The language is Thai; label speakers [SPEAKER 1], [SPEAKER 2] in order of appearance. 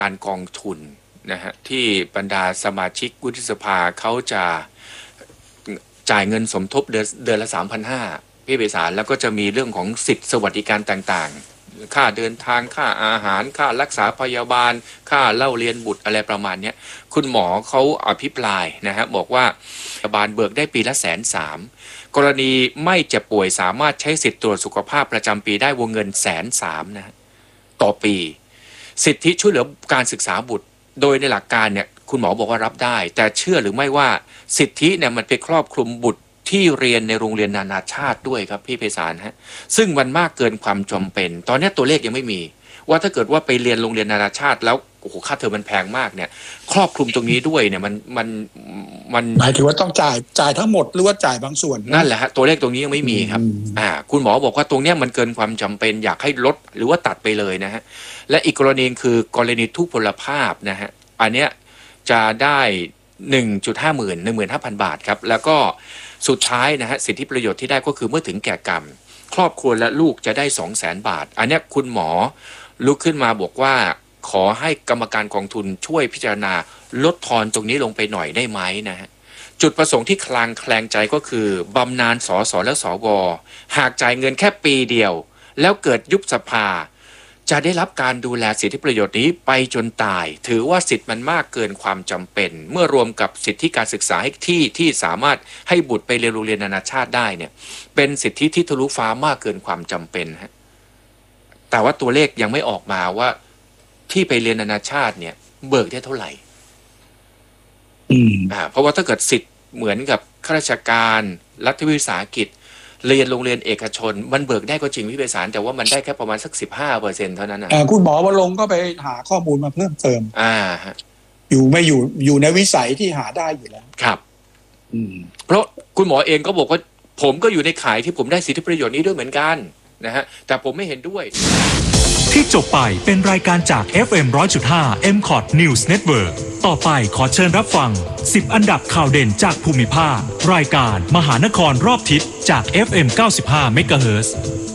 [SPEAKER 1] การกองทุนนะฮะที่บรรดาสมาชิกวุฒิสภาเขาจะจ่ายเงินสมทบเดือนละ 3,500 พี่ไพศาลแล้วก็จะมีเรื่องของสิทธิสวัสดิการต่างๆค่าเดินทางค่าอาหารค่ารักษาพยาบาลค่าเล่าเรียนบุตรอะไรประมาณนี้คุณหมอเขาอภิปรายนะฮะบอกว่าพยาบาลเบิกได้ปีละ130,000กรณีไม่เจ็บป่วยสามารถใช้สิทธิตรวจสุขภาพประจำปีได้วงเงิน130,000นะต่อปีสิทธิช่วยเหลือการศึกษาบุตรโดยในหลักการเนี่ยคุณหมอบอกว่ารับได้แต่เชื่อหรือไม่ว่าสิทธิเนี่ยมันไปครอบคลุมบุตรที่เรียนในโรงเรียนนานาชาติด้วยครับพี่ไพศาลฮะซึ่งมันมากเกินความจำเป็นตอนนี้ตัวเลขยังไม่มีว่าถ้าเกิดว่าไปเรียนโรงเรียนนานาชาติแล้วโอ้โหค่าเทอมมันแพงมากเนี่ยครอบคลุมตรงนี้ด้วยเนี่ยมัน
[SPEAKER 2] หมายถึงว่าต้องจ่ายทั้งหมดหรือว่าจ่ายบางส่วน
[SPEAKER 1] นั่นแหละฮะตัวเลขตรงนี้ยังไม่มีครับคุณหมอบอกว่าตรงนี้มันเกินความจำเป็นอยากให้ลดหรือว่าตัดไปเลยนะฮะและอีกกรณีคือกรณีทุพพลภาพนะฮะอันเนี้ยจะได้ 15,000 บาทครับแล้วก็สุดท้ายนะฮะสิทธิประโยชน์ที่ได้ก็คือเมื่อถึงแก่กรรมครอบครัวและลูกจะได้ 200,000 บาทอันเนี้ยคุณหมอลุกขึ้นมาบอกว่าขอให้กรรมการกองทุนช่วยพิจารณาลดทอนตรงนี้ลงไปหน่อยได้ไหมนะฮะจุดประสงค์ที่คลางแคลงใจก็คือบำนาญสสและสวหากจ่ายเงินแค่ปีเดียวแล้วเกิดยุบสภาจะได้รับการดูแลสิทธิประโยชน์นี้ไปจนตายถือว่าสิทธิ์มันมากเกินความจำเป็นเมื่อรวมกับสิทธิการศึกษาที่สามารถให้บุตรไปเรียนโรงเรียนนานาชาติได้เนี่ยเป็นสิทธิที่ทะลุฟ้ามากเกินความจำเป็นฮะแต่ว่าตัวเลขยังไม่ออกมาว่าที่ไปเรียนนานาชาติเนี่ยเบิกได้เท่าไหร่เพราะว่าถ้าเกิดสิทธิ์เหมือนกับข้าราชการรัฐวิสาหกิจเรียนโรงเรียนเอกชนมันเบิกได้ก็จริงพี่ไพศาลแต่ว่ามันได้แค่ประมาณสัก 15% เท่านั้นนะ
[SPEAKER 2] คุณหมอวรงค์ก็ไปหาข้อมูลมาเพิ่มเติม
[SPEAKER 1] ฮะ
[SPEAKER 2] อยู่ในวิสัยที่หาได้อยู่แล้ว
[SPEAKER 1] ครับเพราะคุณหมอเองก็บอกว่าผมก็อยู่ในข่ายที่ผมได้สิทธิประโยชน์นี้ด้วยเหมือนกันนะฮะแต่ผมไม่เห็นด้วย
[SPEAKER 3] ที่จบไปเป็นรายการจาก FM 100.5 MCOT News Network ต่อไปขอเชิญรับฟัง10อันดับข่าวเด่นจากภูมิภาครายการมหานครรอบทิศจาก FM 95 MHz